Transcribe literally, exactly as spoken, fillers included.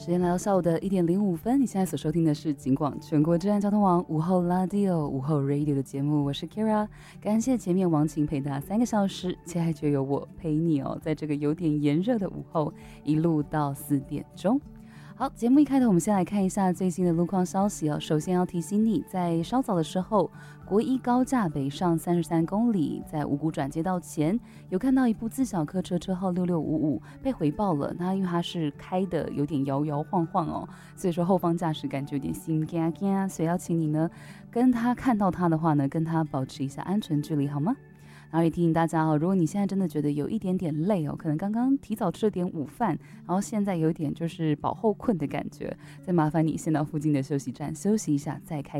时间来到下午的一点零五分，你现在所收听的是警广全国治安交通网午后 Radio 午后 Radio 的节目，我是 Kira， 感谢前面王晴陪大家三个小时，接下来就由我陪你哦，在这个有点炎热的午后，一路到四点钟。好，节目一开头，我们先来看一下最新的路况消息哦。首先要提醒你，在稍早的时候，国一高架北上三十三公里，在五股转接道前，有看到一部自小客车车号六六五五被回报了。那因为它是开的有点摇摇晃晃哦，所以说后方驾驶感觉有点心惊惊，所以要请你呢，跟他看到他的话呢，跟他保持一下安全距离，好吗？然后也提醒大家哦，如果你现在真的觉得有一点点累哦，可能刚刚提早吃了点午饭，然后现在有一点就是饱后困的感觉，再麻烦你先到附近的休息站休息一下，再开